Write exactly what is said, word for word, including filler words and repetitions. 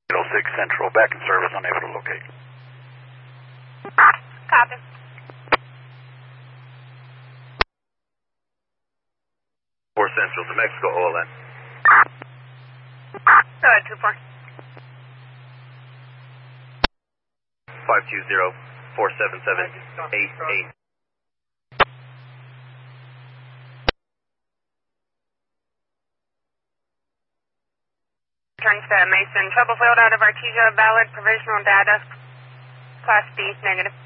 oh six Central, back in service, unable to locate. Copy. four Central, New Mexico, O L N. Go ahead, two four. five two zero, four seven seven, eight eight. Turns to Mason. Trouble failed out of Artesia, valid provisional data. Class B, negative.